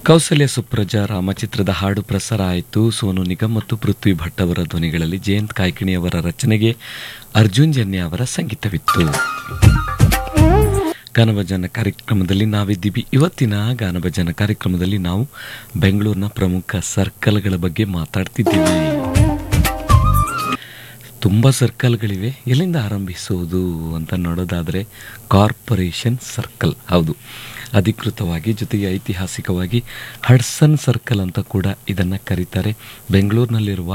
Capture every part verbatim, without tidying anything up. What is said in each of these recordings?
ಕೌಸಲ್ಯ ಸುಪ್ರಜಾ ರಾಮಚಿತ್ರದ ಹಾಡು ಪ್ರಸಾರ ಆಯಿತು. ಸೋನು ನಿಗಮ್ ಮತ್ತು ಪೃಥ್ವಿ ಭಟ್ ಅವರ ಧ್ವನಿಗಳಲ್ಲಿ ಜಯಂತ್ ಕಾಯ್ಕಿಣಿಯವರ ರಚನೆಗೆ ಅರ್ಜುನ್ ಜನ್ಯ ಅವರ ಸಂಗೀತವಿತ್ತು. ಗಾನಭಜನ ಕಾರ್ಯಕ್ರಮದಲ್ಲಿ ನಾವಿದ್ದೀವಿ. ಇವತ್ತಿನ ಗಾನಭಜನ ಕಾರ್ಯಕ್ರಮದಲ್ಲಿ ನಾವು ಬೆಂಗಳೂರಿನ ಪ್ರಮುಖ ಸರ್ಕಲ್ಗಳ ಬಗ್ಗೆ ಮಾತಾಡ್ತಿದ್ದೀವಿ. ತುಂಬ ಸರ್ಕಲ್ಗಳಿವೆ. ಎಲ್ಲಿಂದ ಆರಂಭಿಸುವುದು ಅಂತ ನೋಡೋದಾದರೆ ಕಾರ್ಪೊರೇಷನ್ ಸರ್ಕಲ್, ಹೌದು, ಅಧಿಕೃತವಾಗಿ ಜೊತೆಗೆ ಐತಿಹಾಸಿಕವಾಗಿ ಹಡ್ಸನ್ ಸರ್ಕಲ್ ಅಂತ ಕೂಡ ಇದನ್ನು ಕರೀತಾರೆ. ಬೆಂಗಳೂರಿನಲ್ಲಿರುವ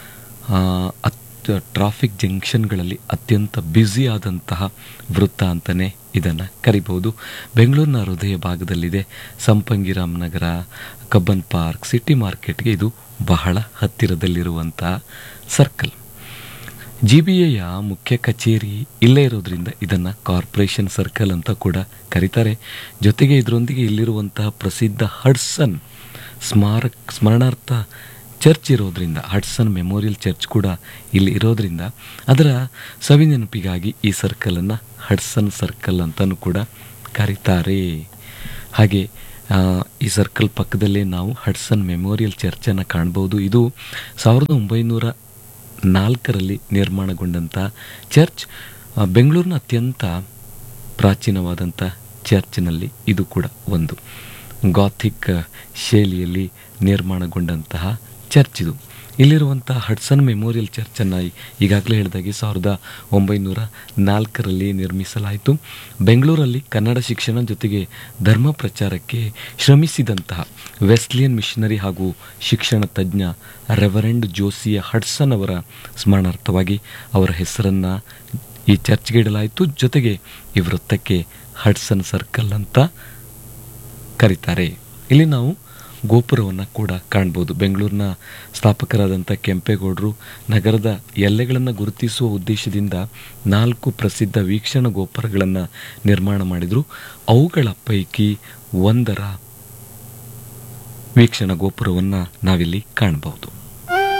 ಟ್ರಾಫಿಕ್ ಜಂಕ್ಷನ್ಗಳಲ್ಲಿ ಅತ್ಯಂತ ಬ್ಯುಸಿ ಆದಂತಹ ವೃತ್ತ ಅಂತಲೇ ಇದನ್ನು ಕರಿಬಹುದು. ಬೆಂಗಳೂರಿನ ಹೃದಯ ಭಾಗದಲ್ಲಿದೆ. ಸಂಪಂಗಿರಾಮ್ ನಗರ, ಕಬ್ಬನ್ ಪಾರ್ಕ್, ಸಿಟಿ ಮಾರ್ಕೆಟ್ಗೆ ಇದು ಬಹಳ ಹತ್ತಿರದಲ್ಲಿರುವಂತಹ ಸರ್ಕಲ್. ಜಿ ಬಿ ಎಯ ಮುಖ್ಯ ಕಚೇರಿ ಇಲ್ಲೇ ಇರೋದ್ರಿಂದ ಇದನ್ನು ಕಾರ್ಪೊರೇಷನ್ ಸರ್ಕಲ್ ಅಂತ ಕೂಡ ಕರೀತಾರೆ. ಜೊತೆಗೆ ಇದರೊಂದಿಗೆ ಇಲ್ಲಿರುವಂತಹ ಪ್ರಸಿದ್ಧ ಹಡ್ಸನ್ ಸ್ಮಾರಕ ಸ್ಮರಣಾರ್ಥ ಚರ್ಚ್ ಇರೋದ್ರಿಂದ, ಹಡ್ಸನ್ ಮೆಮೋರಿಯಲ್ ಚರ್ಚ್ ಕೂಡ ಇಲ್ಲಿ ಇರೋದ್ರಿಂದ ಅದರ ಸವಿನೆನಪಿಗಾಗಿ ಈ ಸರ್ಕಲನ್ನು ಹಡ್ಸನ್ ಸರ್ಕಲ್ ಅಂತಲೂ ಕೂಡ ಕರೀತಾರೆ. ಹಾಗೆ ಈ ಸರ್ಕಲ್ ಪಕ್ಕದಲ್ಲೇ ನಾವು ಹಡ್ಸನ್ ಮೆಮೋರಿಯಲ್ ಚರ್ಚನ್ನು ಕಾಣ್ಬೋದು. ಇದು ಸಾವಿರದ ಒಂಬೈನೂರ ನಾಲ್ಕರಲ್ಲಿ ನಿರ್ಮಾಣಗೊಂಡಂಥ ಚರ್ಚ್. ಬೆಂಗಳೂರಿನ ಅತ್ಯಂತ ಪ್ರಾಚೀನವಾದಂಥ ಚರ್ಚ್ನಲ್ಲಿ ಇದು ಕೂಡ ಒಂದು. ಗಾಥಿಕ್ ಶೈಲಿಯಲ್ಲಿ ನಿರ್ಮಾಣಗೊಂಡಂತಹ ಚರ್ಚ್ ಇದು. ಇಲ್ಲಿರುವಂಥ ಹಡ್ಸನ್ ಮೆಮೋರಿಯಲ್ ಚರ್ಚನ್ನು ಈಗಾಗಲೇ ಹೇಳಿದಾಗೆ ಸಾವಿರದ ಒಂಬೈನೂರ ನಾಲ್ಕರಲ್ಲಿ ನಿರ್ಮಿಸಲಾಯಿತು. ಬೆಂಗಳೂರಲ್ಲಿ ಕನ್ನಡ ಶಿಕ್ಷಣ ಜೊತೆಗೆ ಧರ್ಮ ಪ್ರಚಾರಕ್ಕೆ ಶ್ರಮಿಸಿದಂತಹ ವೆಸ್ಲಿಯನ್ ಮಿಷನರಿ ಹಾಗೂ ಶಿಕ್ಷಣ ತಜ್ಞ ರೆವರೆಂಡ್ ಜೋಸಿಯ ಹಡ್ಸನ್ ಅವರ ಸ್ಮರಣಾರ್ಥವಾಗಿ ಅವರ ಹೆಸರನ್ನು ಈ ಚರ್ಚ್ಗೆ ಇಡಲಾಯಿತು. ಜೊತೆಗೆ ಈ ವೃತ್ತಕ್ಕೆ ಹಡ್ಸನ್ ಸರ್ಕಲ್ ಅಂತ ಕರೀತಾರೆ. ಇಲ್ಲಿ ನಾವು ಗೋಪುರವನ್ನು ಕೂಡ ಕಾಣ್ಬೋದು. ಬೆಂಗಳೂರಿನ ಸ್ಥಾಪಕರಾದಂಥ ಕೆಂಪೇಗೌಡರು ನಗರದ ಎಲ್ಲೆಗಳನ್ನು ಗುರುತಿಸುವ ಉದ್ದೇಶದಿಂದ ನಾಲ್ಕು ಪ್ರಸಿದ್ಧ ವೀಕ್ಷಣಾ ಗೋಪುರಗಳನ್ನು ನಿರ್ಮಾಣ ಮಾಡಿದರು. ಅವುಗಳ ಪೈಕಿ ಒಂದರ ವೀಕ್ಷಣಾ ಗೋಪುರವನ್ನು ನಾವಿಲ್ಲಿ ಕಾಣಬಹುದು.